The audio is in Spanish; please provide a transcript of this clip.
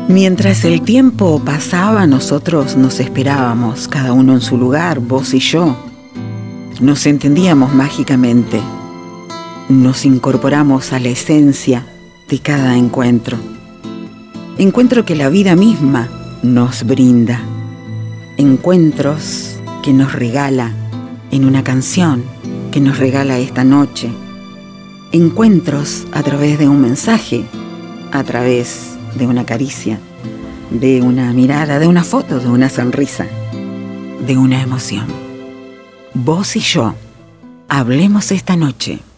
Mientras el tiempo pasaba, nosotros nos esperábamos, cada uno en su lugar, vos y yo. Nos entendíamos mágicamente. Nos incorporamos a la esencia de cada encuentro. Encuentro que la vida misma nos brinda. Encuentros que nos regala en una canción que nos regala esta noche. Encuentros a través de un mensaje, a través de una caricia, de una mirada, de una foto, de una sonrisa, de una emoción. Vos y yo, hablemos esta noche.